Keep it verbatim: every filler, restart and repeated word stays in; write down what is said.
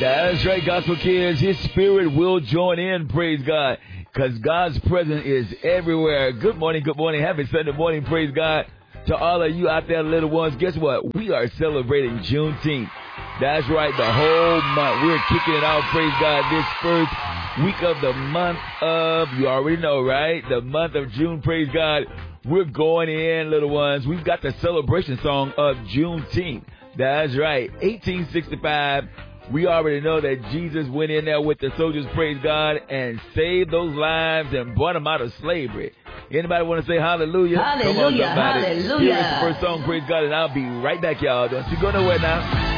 That's right, gospel kids. His spirit will join in, praise God, because God's presence is everywhere. Good morning, good morning. Happy Sunday morning, praise God. To all of you out there, little ones, guess what? We are celebrating Juneteenth. That's right, the whole month. We're kicking it out, praise God, this first week of the month of, you already know, right? The month of June, praise God. We're going in, little ones. We've got the celebration song of Juneteenth. That's right, eighteen sixty-five. We already know that Jesus went in there with the soldiers, praise God, and saved those lives and brought them out of slavery. Anybody want to say hallelujah? Hallelujah, Come on, somebody. hallelujah. Here is the first song, praise God, and I'll be right back, y'all. Don't you go nowhere now.